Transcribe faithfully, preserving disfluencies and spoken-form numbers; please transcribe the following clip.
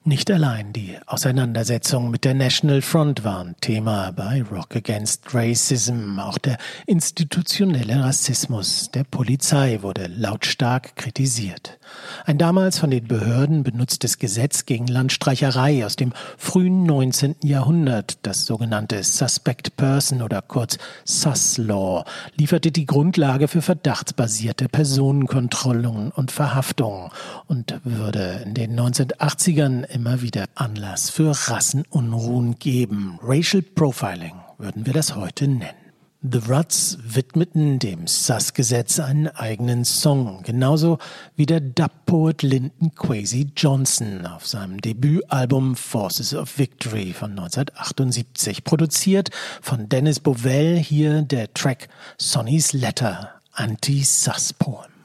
Nicht allein die Auseinandersetzung mit der National Front waren Thema bei Rock Against Racism. Auch der institutionelle Rassismus der Polizei wurde lautstark kritisiert. Ein damals von den Behörden benutztes Gesetz gegen Landstreicherei aus dem frühen neunzehnten Jahrhundert, das sogenannte Suspect Person oder kurz Sus Law, lieferte die Grundlage für verdachtsbasierte Personenkontrollen und Verhaftungen und würde in den neunzehnhundertachtzigern immer wieder Anlass für Rassenunruhen geben. Racial Profiling würden wir das heute nennen. The Ruts widmeten dem Sus-Gesetz einen eigenen Song, genauso wie der Dub-Poet Linton Kwesi Johnson auf seinem Debütalbum Forces of Victory von neunzehnhundertachtundsiebzig. Produziert von Dennis Bovell, hier der Track Sonny's Letter, Anti-Sus-Poem.